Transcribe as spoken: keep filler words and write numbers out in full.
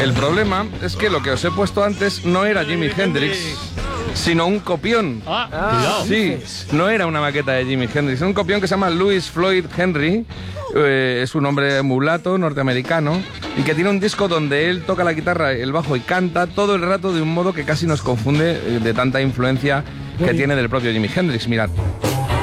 El problema es que lo que os he puesto antes no era Jimi Hendrix, sino un copión. Ah, cuidado. Sí, no era una maqueta de Jimi Hendrix, es un copión que se llama Louis Floyd Henry, eh, es un hombre mulato norteamericano y que tiene un disco donde él toca la guitarra, el bajo y canta todo el rato de un modo que casi nos confunde eh, de tanta influencia que tiene del propio Jimi Hendrix. Mirad.